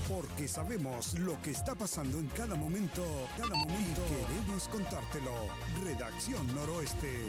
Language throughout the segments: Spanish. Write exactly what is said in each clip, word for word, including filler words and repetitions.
Porque sabemos lo que está pasando en cada momento, cada momento y queremos contártelo. Redacción Noroeste.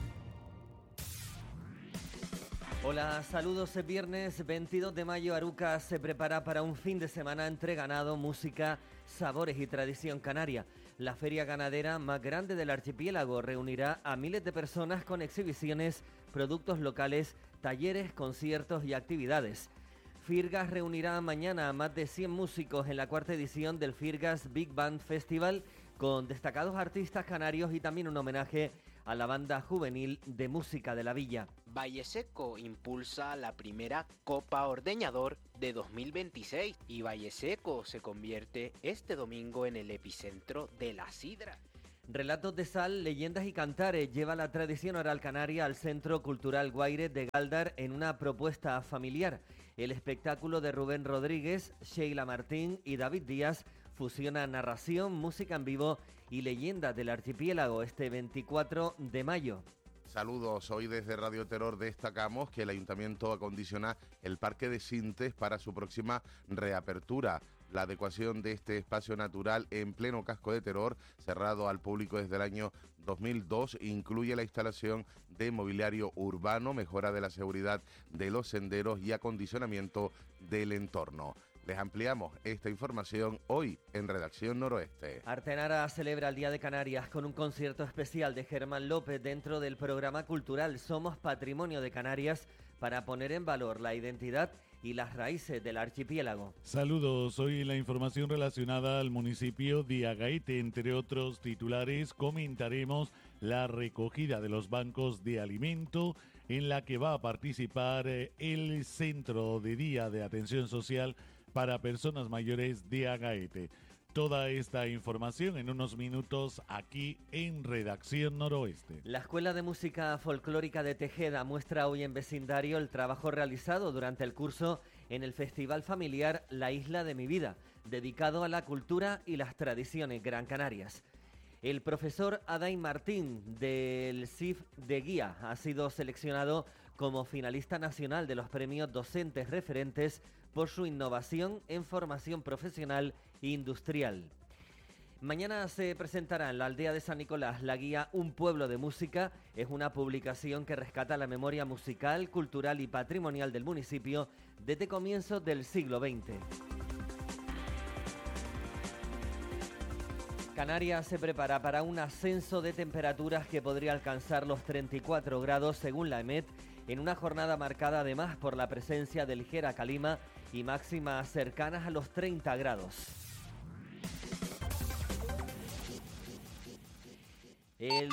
Hola, saludos. Es viernes veintidós de mayo. Arucas se prepara para un fin de semana entre ganado, música, sabores y tradición canaria. La feria ganadera más grande del archipiélago reunirá a miles de personas con exhibiciones, productos locales, talleres, conciertos y actividades. Firgas reunirá mañana a más de cien músicos en la cuarta edición del Firgas Big Band Festival, con destacados artistas canarios y también un homenaje a la banda juvenil de música de la villa. Valleseco impulsa la primera Copa Ordeñador de dos mil veintiséis y Valleseco se convierte este domingo en el epicentro de la sidra. Relatos de sal, leyendas y cantares lleva la tradición oral canaria al Centro Cultural Guaire de Galdar en una propuesta familiar. El espectáculo de Rubén Rodríguez, Sheila Martín y David Díaz fusiona narración, música en vivo y leyendas del archipiélago este veinticuatro de mayo. Saludos, hoy desde Radio Terror destacamos que el Ayuntamiento acondiciona el Parque de Sintes para su próxima reapertura. La adecuación de este espacio natural en pleno casco de Terror, cerrado al público desde el año dos mil dos, incluye la instalación de mobiliario urbano, mejora de la seguridad de los senderos y acondicionamiento del entorno. Les ampliamos esta información hoy en Redacción Noroeste. Artenara celebra el Día de Canarias con un concierto especial de Germán López dentro del programa cultural Somos Patrimonio de Canarias para poner en valor la identidad y las raíces del archipiélago. Saludos, hoy la información relacionada al municipio de Agaete, entre otros titulares, comentaremos la recogida de los bancos de alimento en la que va a participar el Centro de Día de Atención Social para Personas Mayores de Agaete. Toda esta información en unos minutos aquí en Redacción Noroeste. La Escuela de Música Folclórica de Tejeda muestra hoy en vecindario el trabajo realizado durante el curso en el Festival Familiar La Isla de mi Vida, dedicado a la cultura y las tradiciones gran canarias. El profesor Adain Martín del C I F de Guía ha sido seleccionado como finalista nacional de los premios Docentes Referentes por su innovación en formación profesional e industrial. Mañana se presentará en la aldea de San Nicolás la guía Un Pueblo de Música. Es una publicación que rescata la memoria musical, cultural y patrimonial del municipio desde comienzos del siglo veinte. Canarias se prepara para un ascenso de temperaturas que podría alcanzar los treinta y cuatro grados según la EMET, en una jornada marcada además por la presencia de ligera calima y máximas cercanas a los treinta grados. El...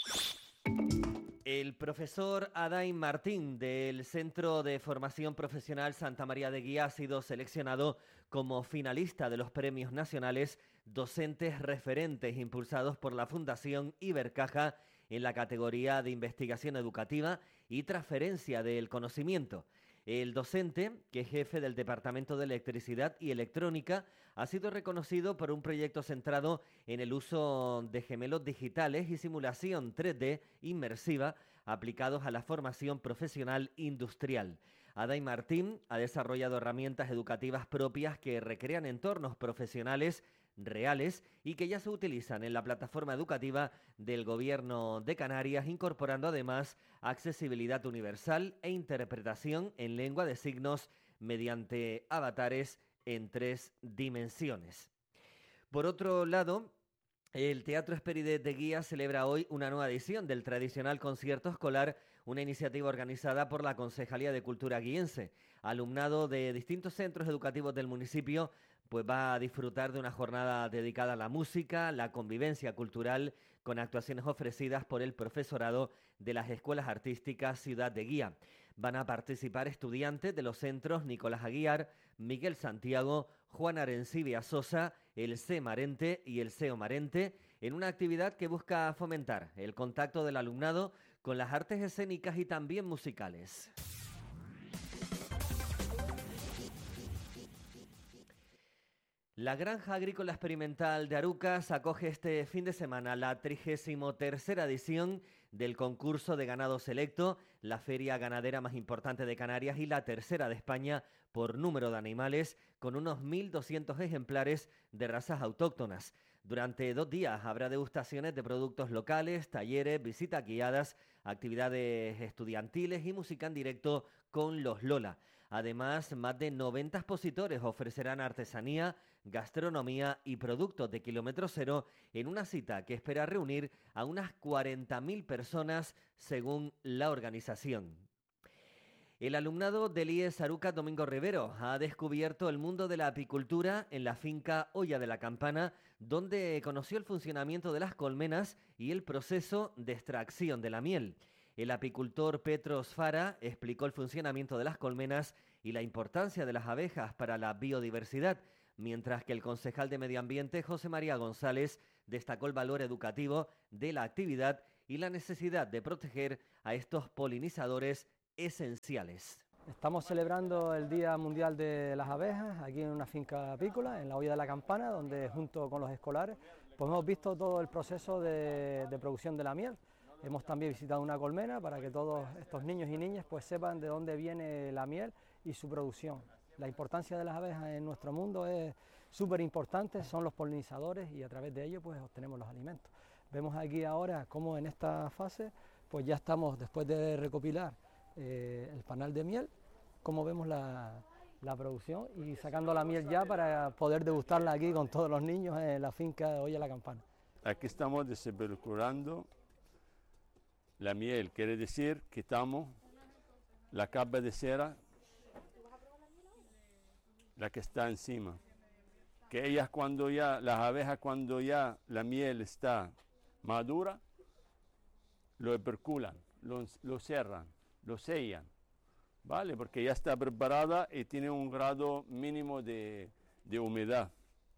El profesor Adain Martín del Centro de Formación Profesional Santa María de Guía ha sido seleccionado como finalista de los premios nacionales Docentes Referentes impulsados por la Fundación Ibercaja en la categoría de investigación educativa y transferencia del conocimiento. El docente, que es jefe del Departamento de Electricidad y Electrónica, ha sido reconocido por un proyecto centrado en el uso de gemelos digitales y simulación tres D inmersiva aplicados a la formación profesional industrial. Adain Martín ha desarrollado herramientas educativas propias que recrean entornos profesionales reales y que ya se utilizan en la plataforma educativa del Gobierno de Canarias, incorporando además accesibilidad universal e interpretación en lengua de signos mediante avatares en tres dimensiones. Por otro lado, el Teatro Esperidet de Guía celebra hoy una nueva edición del tradicional concierto escolar, una iniciativa organizada por la Concejalía de Cultura guiense. Alumnado de distintos centros educativos del municipio pues va a disfrutar de una jornada dedicada a la música, la convivencia cultural, con actuaciones ofrecidas por el profesorado de las escuelas artísticas Ciudad de Guía. Van a participar estudiantes de los centros Nicolás Aguiar, Miguel Santiago, Juan Arencibia Sosa, el C. Marente y el C E O Marente, en una actividad que busca fomentar el contacto del alumnado con las artes escénicas y también musicales. La Granja Agrícola Experimental de Arucas acoge este fin de semana la trigésima tercera edición del concurso de ganado selecto, la feria ganadera más importante de Canarias y la tercera de España por número de animales, con unos mil doscientos ejemplares de razas autóctonas. Durante dos días habrá degustaciones de productos locales, talleres, visitas guiadas, actividades estudiantiles y música en directo con los Lola. Además, más de noventa expositores ofrecerán artesanía, gastronomía y productos de kilómetro cero en una cita que espera reunir a unas cuarenta mil personas según la organización. El alumnado del I E S Arucas Domingo Rivero ha descubierto el mundo de la apicultura en la finca Olla de la Campana, donde conoció el funcionamiento de las colmenas y el proceso de extracción de la miel. El apicultor Petros Fara explicó el funcionamiento de las colmenas y la importancia de las abejas para la biodiversidad, mientras que el concejal de Medio Ambiente, José María González, destacó el valor educativo de la actividad y la necesidad de proteger a estos polinizadores esenciales. Estamos celebrando el Día Mundial de las Abejas aquí en una finca apícola, en la Olla de la Campana, donde junto con los escolares pues hemos visto todo el proceso de, de producción de la miel. Hemos también visitado una colmena para que todos estos niños y niñas pues sepan de dónde viene la miel y su producción. La importancia de las abejas en nuestro mundo es súper importante, son los polinizadores y a través de ellos pues obtenemos los alimentos. Vemos aquí ahora cómo en esta fase pues ya estamos, después de recopilar eh, el panal de miel, cómo vemos la, la producción y sacando la miel ya para poder degustarla aquí con todos los niños en la finca de Olla de la Campana. Aquí estamos desepulcrando la miel, quiere decir quitamos la capa de cera, la que está encima, que ellas cuando ya, las abejas cuando ya la miel está madura, lo perculan, lo, lo cerran, lo sellan, ¿vale? Porque ya está preparada y tiene un grado mínimo de, de humedad.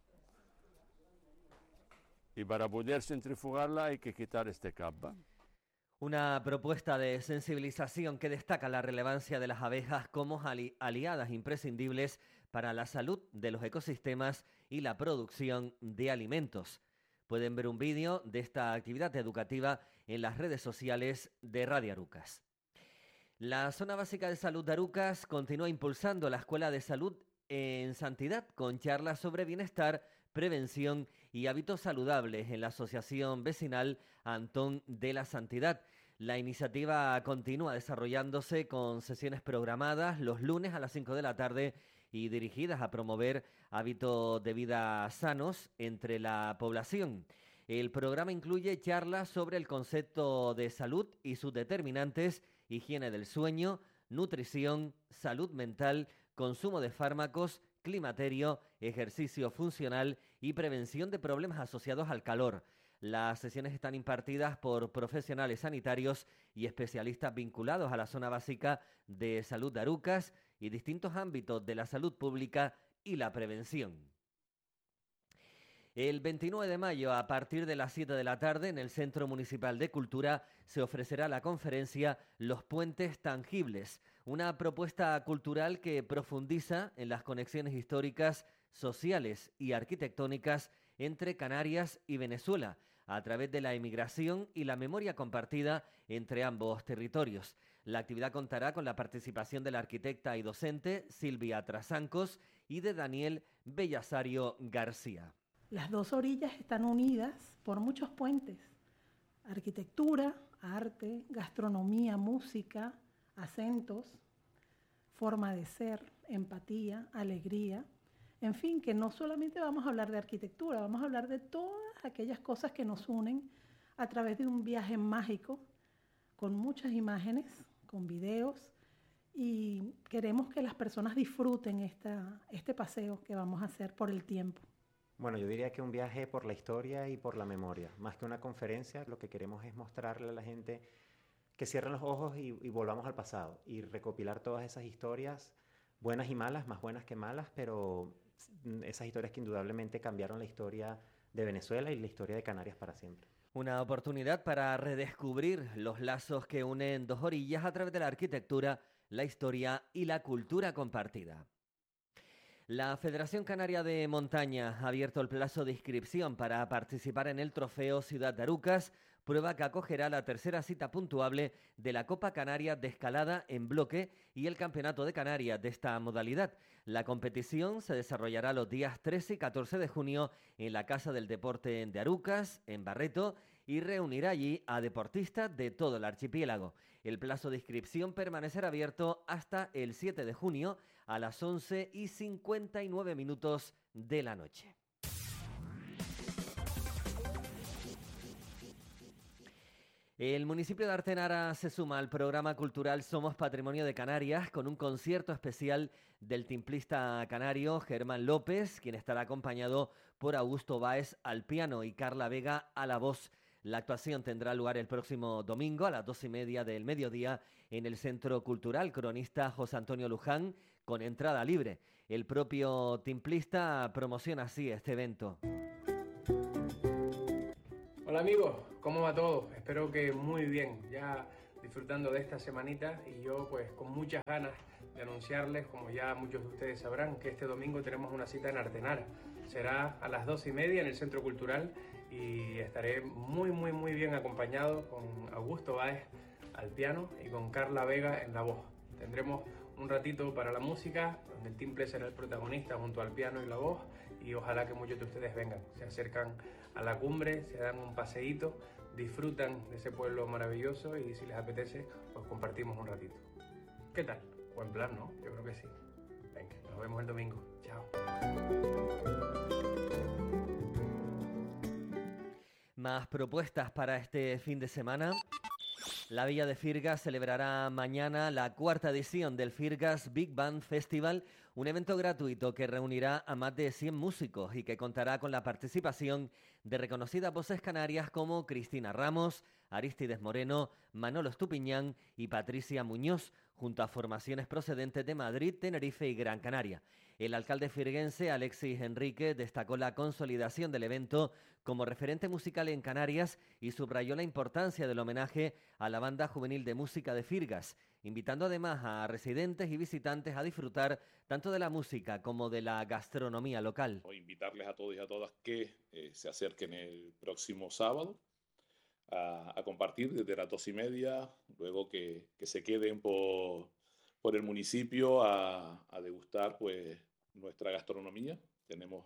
Y para poder centrifugarla hay que quitar esta capa. Una propuesta de sensibilización que destaca la relevancia de las abejas como ali- aliadas imprescindibles para la salud de los ecosistemas y la producción de alimentos. Pueden ver un vídeo de esta actividad educativa en las redes sociales de Radio Arucas. La Zona Básica de Salud de Arucas continúa impulsando la Escuela de Salud en Santidad con charlas sobre bienestar, prevención y hábitos saludables en la Asociación Vecinal Antón de la Santidad. La iniciativa continúa desarrollándose con sesiones programadas los lunes a las cinco de la tarde y dirigidas a promover hábitos de vida sanos entre la población. El programa incluye charlas sobre el concepto de salud y sus determinantes, higiene del sueño, nutrición, salud mental, consumo de fármacos, climaterio, ejercicio funcional y prevención de problemas asociados al calor. Las sesiones están impartidas por profesionales sanitarios y especialistas vinculados a la Zona Básica de Salud de Arucas y distintos ámbitos de la salud pública y la prevención. El veintinueve de mayo, a partir de las siete de la tarde, en el Centro Municipal de Cultura, se ofrecerá la conferencia Los Puentes Tangibles, una propuesta cultural que profundiza en las conexiones históricas, sociales y arquitectónicas entre Canarias y Venezuela, a través de la emigración y la memoria compartida entre ambos territorios. La actividad contará con la participación de la arquitecta y docente Silvia Trasancos y de Daniel Bellasario García. Las dos orillas están unidas por muchos puentes: arquitectura, arte, gastronomía, música, acentos, forma de ser, empatía, alegría. En fin, que no solamente vamos a hablar de arquitectura, vamos a hablar de todas aquellas cosas que nos unen a través de un viaje mágico, con muchas imágenes, con videos, y queremos que las personas disfruten esta, este paseo que vamos a hacer por el tiempo. Bueno, yo diría que un viaje por la historia y por la memoria. Más que una conferencia, lo que queremos es mostrarle a la gente que cierren los ojos y, y volvamos al pasado y recopilar todas esas historias, buenas y malas, más buenas que malas, pero esas historias que indudablemente cambiaron la historia de Venezuela y la historia de Canarias para siempre. Una oportunidad para redescubrir los lazos que unen dos orillas a través de la arquitectura, la historia y la cultura compartida. La Federación Canaria de Montaña ha abierto el plazo de inscripción para participar en el Trofeo Ciudad de Arucas, prueba que acogerá la tercera cita puntuable de la Copa Canaria de Escalada en bloque y el Campeonato de Canarias de esta modalidad. La competición se desarrollará los días trece y catorce de junio en la Casa del Deporte de Arucas, en Barreto, y reunirá allí a deportistas de todo el archipiélago. El plazo de inscripción permanecerá abierto hasta el siete de junio a las once y cincuenta y nueve minutos de la noche. El municipio de Artenara se suma al programa cultural Somos Patrimonio de Canarias con un concierto especial del timplista canario Germán López, quien estará acompañado por Augusto Báez al piano y Carla Vega a la voz. La actuación tendrá lugar el próximo domingo a las dos y media del mediodía en el Centro Cultural Cronista José Antonio Luján, con entrada libre. El propio timplista promociona así este evento. Hola amigos, ¿cómo va todo? Espero que muy bien, ya disfrutando de esta semanita y yo pues con muchas ganas de anunciarles, como ya muchos de ustedes sabrán, que este domingo tenemos una cita en Artenara. Será a las dos y media en el Centro Cultural y estaré muy muy muy bien acompañado con Augusto Báez al piano y con Carla Vega en la voz. Tendremos un ratito para la música, donde el timple será el protagonista junto al piano y la voz, y ojalá que muchos de ustedes vengan, se acercan a la cumbre, se dan un paseíto, disfrutan de ese pueblo maravilloso y si les apetece, pues compartimos un ratito. ¿Qué tal? Buen plan, ¿no? Yo creo que sí. Venga, nos vemos el domingo. Chao. Más propuestas para este fin de semana. La Villa de Firgas celebrará mañana la cuarta edición del Firgas Big Band Festival, un evento gratuito que reunirá a más de cien músicos y que contará con la participación de reconocidas voces canarias como Cristina Ramos, Arístides Moreno, Manolo Estupiñán y Patricia Muñoz, junto a formaciones procedentes de Madrid, Tenerife y Gran Canaria. El alcalde firguense, Alexis Enrique, destacó la consolidación del evento como referente musical en Canarias y subrayó la importancia del homenaje a la Banda Juvenil de Música de Firgas, invitando además a residentes y visitantes a disfrutar tanto de la música como de la gastronomía local. Voy a invitarles a todos y a todas que eh, se acerquen el próximo sábado a, a compartir desde las dos y media, luego que, que se queden por, por el municipio a, a degustar pues nuestra gastronomía. Tenemos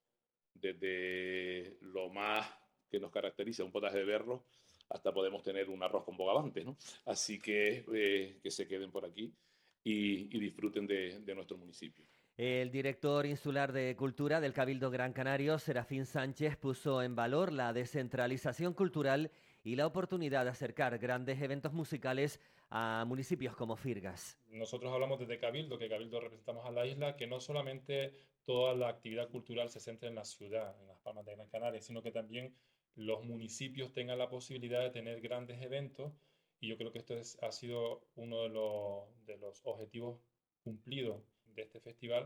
desde lo más que nos caracteriza, un potaje de berro, hasta podemos tener un arroz con bogavante, ¿no? Así que eh, que se queden por aquí y, y disfruten de, de nuestro municipio. El director insular de Cultura del Cabildo Gran Canario, Serafín Sánchez, puso en valor la descentralización cultural y la oportunidad de acercar grandes eventos musicales a municipios como Firgas. Nosotros hablamos desde Cabildo, que Cabildo representamos a la isla, que no solamente toda la actividad cultural se centra en la ciudad, en Las Palmas de Gran Canaria, sino que también los municipios tengan la posibilidad de tener grandes eventos, y yo creo que esto es, ha sido uno de los, de los objetivos cumplidos de este festival,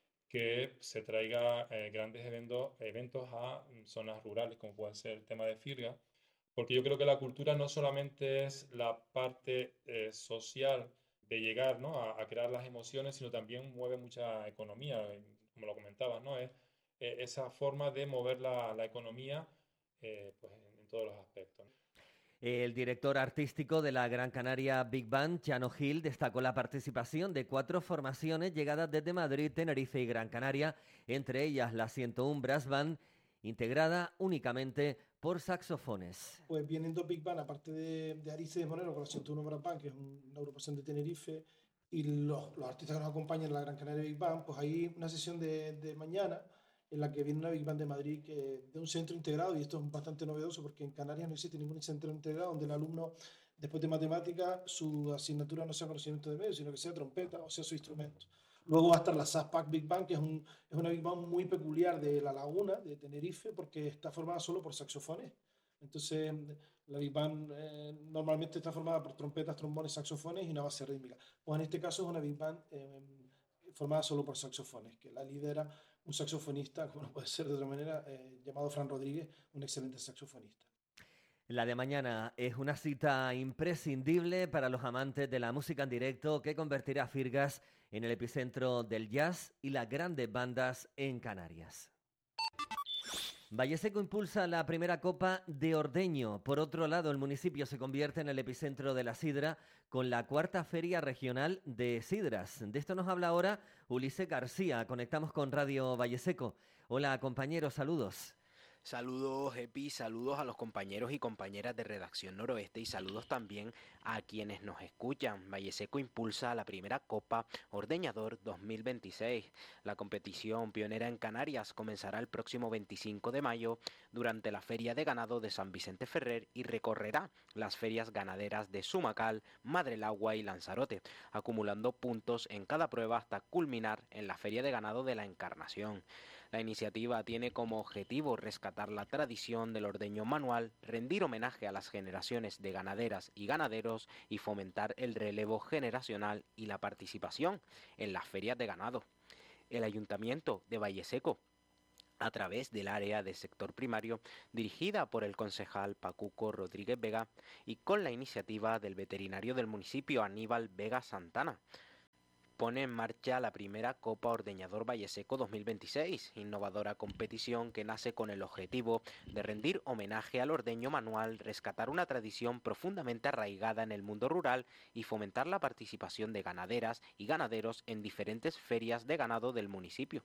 que se traiga eh, grandes eventos, eventos a zonas rurales, como puede ser el tema de Firgas, porque yo creo que la cultura no solamente es la parte eh, social de llegar, ¿no?, a, a crear las emociones, sino también mueve mucha economía, como lo comentabas, ¿no? Es eh, esa forma de mover la, la economía eh, pues en, en todos los aspectos. El director artístico de la Gran Canaria Big Band, Chano Gil, destacó la participación de cuatro formaciones llegadas desde Madrid, Tenerife y Gran Canaria, entre ellas la ciento uno Brass Band, integrada únicamente por saxofones. Pues vienen dos Big Band, aparte de, de Arístides Moreno con la ciento uno Brass Band, que es una agrupación de Tenerife, y los, los artistas que nos acompañan en la Gran Canaria Big Band, pues hay una sesión de, de mañana en la que viene una Big Band de Madrid, que, de un centro integrado, y esto es bastante novedoso porque en Canarias no existe ningún centro integrado donde el alumno, después de matemática, su asignatura no sea conocimiento de medios, sino que sea trompeta o sea su instrumento. Luego va a estar la Saspac Big Band, que es, un, es una Big Band muy peculiar de La Laguna, de Tenerife, porque está formada solo por saxofones. Entonces, la Big Band eh, normalmente está formada por trompetas, trombones, saxofones y una base rítmica. Pues en este caso es una Big Band eh, formada solo por saxofones, que la lidera un saxofonista, como no puede ser de otra manera, eh, llamado Fran Rodríguez, un excelente saxofonista. La de mañana es una cita imprescindible para los amantes de la música en directo que convertirá a Firgas en el epicentro del jazz y las grandes bandas en Canarias. Valleseco impulsa la primera Copa de Ordeño. Por otro lado, el municipio se convierte en el epicentro de la sidra con la cuarta Feria Regional de Sidras. De esto nos habla ahora Ulises García. Conectamos con Radio Valleseco. Hola, compañeros, saludos. Saludos, Epi, saludos a los compañeros y compañeras de Redacción Noroeste y saludos también a quienes nos escuchan. Valleseco impulsa la primera Copa Ordeñador dos mil veintiséis. La competición pionera en Canarias comenzará el próximo veinticinco de mayo durante la Feria de Ganado de San Vicente Ferrer y recorrerá las ferias ganaderas de Sumacal, Madrelagua y Lanzarote, acumulando puntos en cada prueba hasta culminar en la Feria de Ganado de la Encarnación. La iniciativa tiene como objetivo rescatar la tradición del ordeño manual, rendir homenaje a las generaciones de ganaderas y ganaderos y fomentar el relevo generacional y la participación en las ferias de ganado. El Ayuntamiento de Valleseco, a través del área de sector primario dirigida por el concejal Pacuco Rodríguez Vega y con la iniciativa del veterinario del municipio Aníbal Vega Santana, pone en marcha la primera Copa Ordeñador Valleseco dos mil veintiséis, innovadora competición que nace con el objetivo de rendir homenaje al ordeño manual, rescatar una tradición profundamente arraigada en el mundo rural y fomentar la participación de ganaderas y ganaderos en diferentes ferias de ganado del municipio.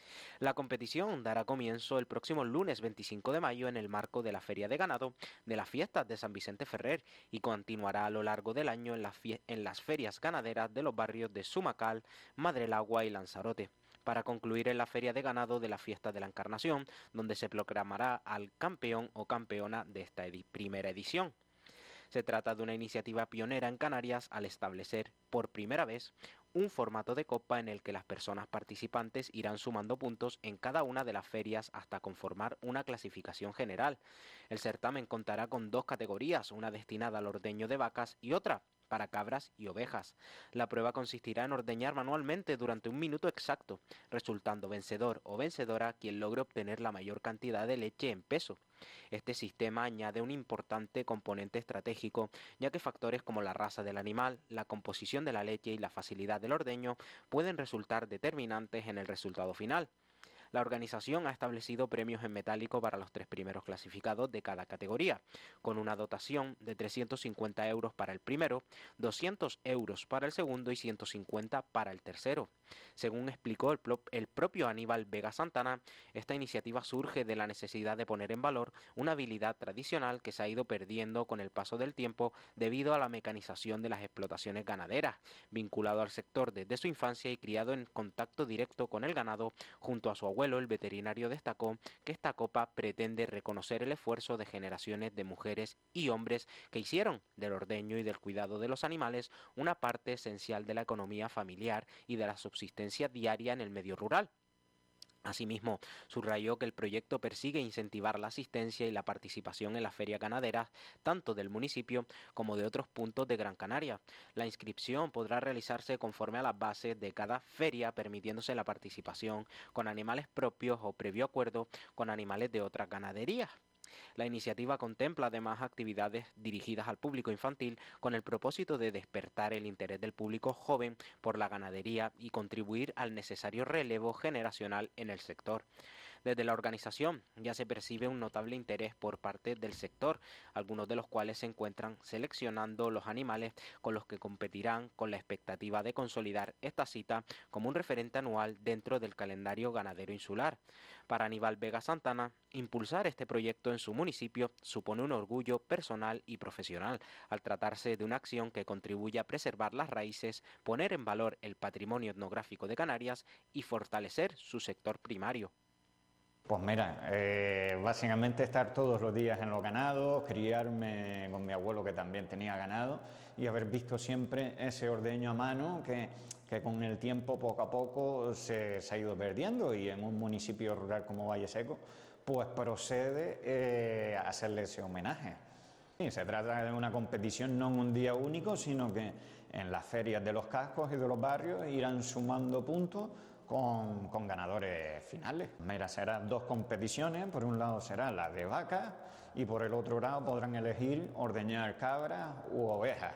La competición dará comienzo el próximo lunes veinticinco de mayo en el marco de la Feria de Ganado de las Fiestas de San Vicente Ferrer y continuará a lo largo del año en las, en las ferias ganaderas de los barrios de Sumacal, Madrelagua y Lanzarote, para concluir en la Feria de Ganado de la Fiesta de la Encarnación, donde se proclamará al campeón o campeona de esta edi- primera edición. Se trata de una iniciativa pionera en Canarias al establecer, por primera vez, un formato de copa en el que las personas participantes irán sumando puntos en cada una de las ferias hasta conformar una clasificación general. El certamen contará con dos categorías, una destinada al ordeño de vacas y otra para cabras y ovejas. La prueba consistirá en ordeñar manualmente durante un minuto exacto, resultando vencedor o vencedora quien logre obtener la mayor cantidad de leche en peso. Este sistema añade un importante componente estratégico, ya que factores como la raza del animal, la composición de la leche y la facilidad del ordeño pueden resultar determinantes en el resultado final. La organización ha establecido premios en metálico para los tres primeros clasificados de cada categoría, con una dotación de trescientos cincuenta euros para el primero, doscientos euros para el segundo y ciento cincuenta para el tercero. Según explicó el, el propio Aníbal Vega Santana, esta iniciativa surge de la necesidad de poner en valor una habilidad tradicional que se ha ido perdiendo con el paso del tiempo debido a la mecanización de las explotaciones ganaderas, vinculado al sector desde su infancia y criado en contacto directo con el ganado. Junto a su abuelo, el veterinario destacó que esta copa pretende reconocer el esfuerzo de generaciones de mujeres y hombres que hicieron del ordeño y del cuidado de los animales una parte esencial de la economía familiar y de la subsistencia diaria en el medio rural. Asimismo, subrayó que el proyecto persigue incentivar la asistencia y la participación en las ferias ganaderas, tanto del municipio como de otros puntos de Gran Canaria. La inscripción podrá realizarse conforme a las bases de cada feria, permitiéndose la participación con animales propios o previo acuerdo con animales de otras ganaderías. La iniciativa contempla además actividades dirigidas al público infantil con el propósito de despertar el interés del público joven por la ganadería y contribuir al necesario relevo generacional en el sector. Desde la organización ya se percibe un notable interés por parte del sector, algunos de los cuales se encuentran seleccionando los animales con los que competirán, con la expectativa de consolidar esta cita como un referente anual dentro del calendario ganadero insular. Para Aníbal Vega Santana, impulsar este proyecto en su municipio supone un orgullo personal y profesional, al tratarse de una acción que contribuye a preservar las raíces, poner en valor el patrimonio etnográfico de Canarias y fortalecer su sector primario. Pues mira, eh, básicamente estar todos los días en los ganados, criarme con mi abuelo que también tenía ganado y haber visto siempre ese ordeño a mano que, que con el tiempo poco a poco se, se ha ido perdiendo y en un municipio rural como Valleseco pues procede eh, a hacerle ese homenaje. Y se trata de una competición no en un día único, sino que en las ferias de los cascos y de los barrios irán sumando puntos Con, con ganadores finales. Mira, serán dos competiciones, por un lado será la de vacas y por el otro lado podrán elegir ordeñar cabras u ovejas.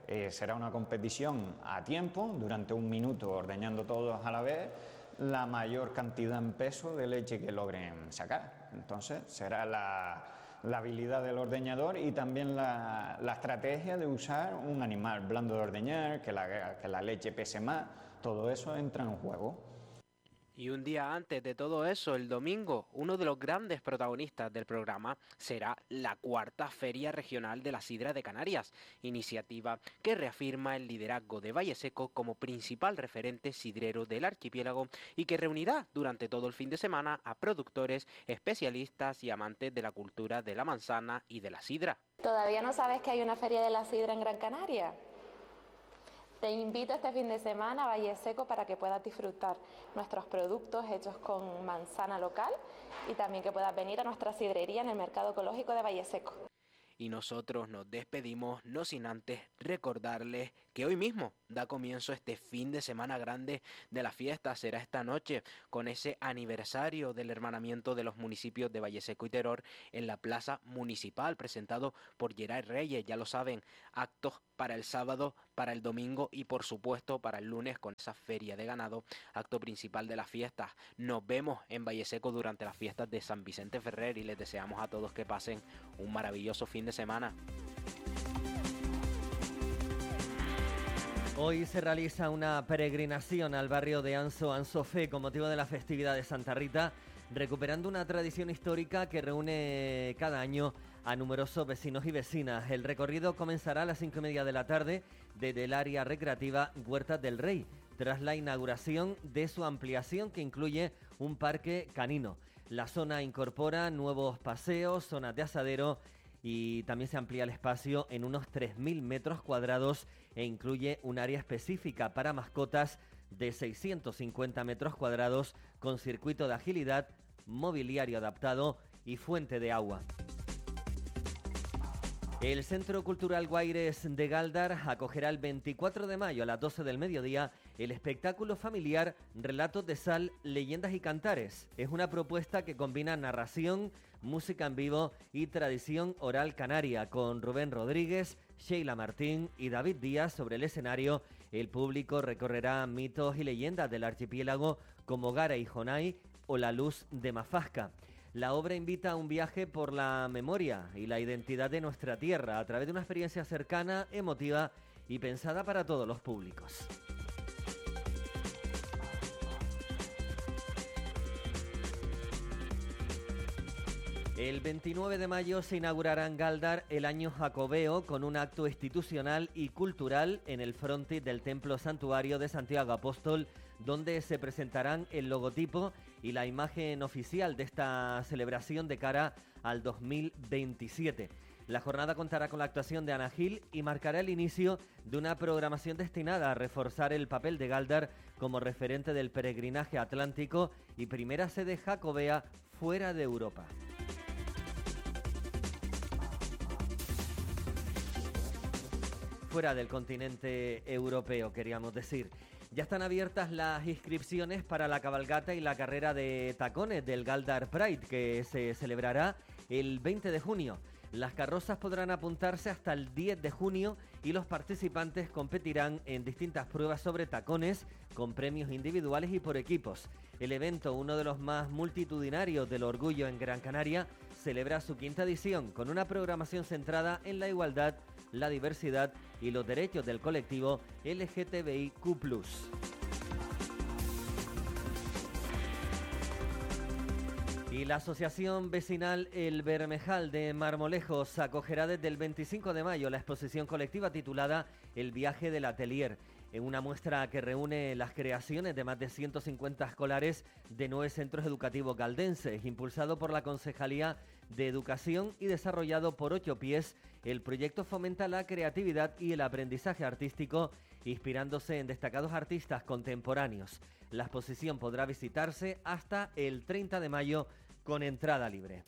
Eh, será una competición a tiempo, durante un minuto ordeñando todos a la vez, la mayor cantidad en peso de leche que logren sacar. Entonces será la, la habilidad del ordeñador y también la, la estrategia de usar un animal blando de ordeñar, que la, que la leche pese más, todo eso entra en juego. Y un día antes de todo eso, el domingo, uno de los grandes protagonistas del programa será la cuarta Feria Regional de la Sidra de Canarias, iniciativa que reafirma el liderazgo de Valle Seco como principal referente sidrero del archipiélago y que reunirá durante todo el fin de semana a productores, especialistas y amantes de la cultura de la manzana y de la sidra. ¿Todavía no sabes que hay una Feria de la Sidra en Gran Canaria? Te invito este fin de semana a Valle Seco para que puedas disfrutar nuestros productos hechos con manzana local y también que puedas venir a nuestra sidrería en el Mercado Ecológico de Valle Seco. Y nosotros nos despedimos, no sin antes recordarles que hoy mismo da comienzo este fin de semana grande de la fiesta. Será esta noche con ese aniversario del hermanamiento de los municipios de Valle Seco y Teror en la Plaza Municipal, presentado por Geray Reyes. Ya lo saben, actos para el sábado, para el domingo y por supuesto para el lunes con esa feria de ganado, acto principal de las fiestas. Nos vemos en Valle Seco durante las fiestas de San Vicente Ferrer y les deseamos a todos que pasen un maravilloso fin de semana. Hoy se realiza una peregrinación al barrio de Anso Ansofé con motivo de la festividad de Santa Rita, recuperando una tradición histórica que reúne cada año a numerosos vecinos y vecinas. El recorrido comenzará a las cinco y media de la tarde desde el área recreativa Huertas del Rey, tras la inauguración de su ampliación que incluye un parque canino. La zona incorpora nuevos paseos, zonas de asadero y también se amplía el espacio en unos tres mil metros cuadrados e incluye un área específica para mascotas de seiscientos cincuenta metros cuadrados con circuito de agilidad, mobiliario adaptado y fuente de agua. El Centro Cultural Guaires de Gáldar acogerá el veinticuatro de mayo a las doce del mediodía el espectáculo familiar Relatos de Sal, Leyendas y Cantares. Es una propuesta que combina narración, música en vivo y tradición oral canaria, con Rubén Rodríguez, Sheila Martín y David Díaz sobre el escenario. El público recorrerá mitos y leyendas del archipiélago como Gara y Jonay o La Luz de Mafasca. La obra invita a un viaje por la memoria y la identidad de nuestra tierra a través de una experiencia cercana, emotiva y pensada para todos los públicos. El veintinueve de mayo se inaugurará en Gáldar el Año Jacobeo con un acto institucional y cultural en el frontis del Templo Santuario de Santiago Apóstol, donde se presentarán el logotipo y la imagen oficial de esta celebración de cara al dos mil veintisiete. La jornada contará con la actuación de Ana Gil y marcará el inicio de una programación destinada a reforzar el papel de Gáldar como referente del peregrinaje atlántico y primera sede jacobea fuera de Europa. Fuera del continente europeo, queríamos decir. Ya están abiertas las inscripciones para la cabalgata y la carrera de tacones del Gáldar Pride, que se celebrará el veinte de junio. Las carrozas podrán apuntarse hasta el diez de junio y los participantes competirán en distintas pruebas sobre tacones, con premios individuales y por equipos. El evento, uno de los más multitudinarios del orgullo en Gran Canaria, celebra su quinta edición con una programación centrada en la igualdad, la diversidad y los derechos del colectivo L G T B I Q plus. Y la Asociación Vecinal El Bermejal de Marmolejos acogerá desde el veinticinco de mayo la exposición colectiva titulada El viaje del atelier, en una muestra que reúne las creaciones de más de ciento cincuenta escolares de nueve centros educativos galdenses, impulsado por la Concejalía de Educación y desarrollado por Ocho Pies. El proyecto fomenta la creatividad y el aprendizaje artístico, inspirándose en destacados artistas contemporáneos. La exposición podrá visitarse hasta el treinta de mayo con entrada libre.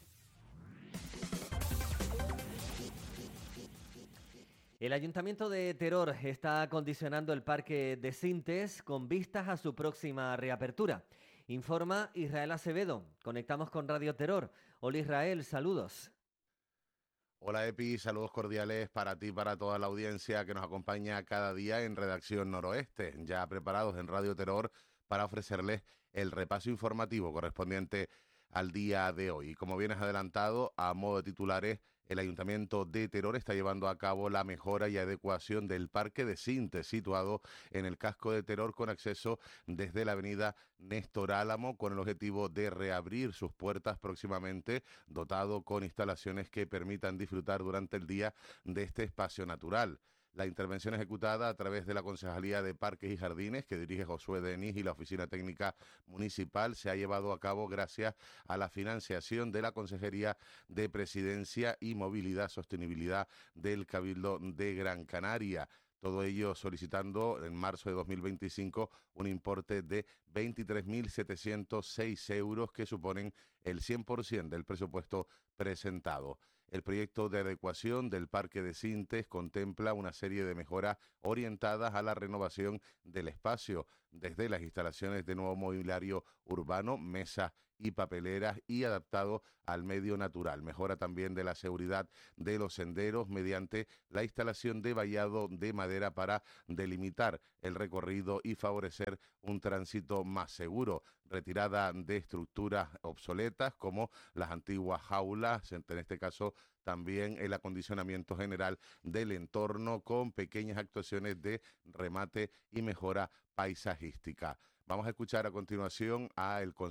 El Ayuntamiento de Teror está acondicionando el Parque de Sintes con vistas a su próxima reapertura. Informa Israel Acevedo. Conectamos con Radio Teror. Hola Israel, saludos. Hola Epi, saludos cordiales para ti y para toda la audiencia que nos acompaña cada día en Redacción Noroeste, ya preparados en Radio Terror para ofrecerles el repaso informativo correspondiente al día de hoy. Como bien has adelantado, a modo de titulares, el Ayuntamiento de Teror está llevando a cabo la mejora y adecuación del Parque de Sintes, situado en el casco de Teror, con acceso desde la avenida Néstor Álamo, con el objetivo de reabrir sus puertas próximamente, dotado con instalaciones que permitan disfrutar durante el día de este espacio natural. La intervención ejecutada a través de la Concejalía de Parques y Jardines, que dirige Josué Denis, y la Oficina Técnica Municipal, se ha llevado a cabo gracias a la financiación de la Consejería de Presidencia y Movilidad Sostenibilidad del Cabildo de Gran Canaria. Todo ello solicitando en marzo de dos mil veinticinco un importe de veintitrés mil setecientos seis euros, que suponen el cien por ciento del presupuesto presentado. El proyecto de adecuación del Parque de Sintes contempla una serie de mejoras orientadas a la renovación del espacio, desde las instalaciones de nuevo mobiliario urbano, mesas y papeleras, y adaptado al medio natural. Mejora también de la seguridad de los senderos mediante la instalación de vallado de madera para delimitar el recorrido y favorecer un tránsito más seguro. Retirada de estructuras obsoletas como las antiguas jaulas, en este caso también el acondicionamiento general del entorno, con pequeñas actuaciones de remate y mejora paisajística. Vamos a escuchar a continuación a el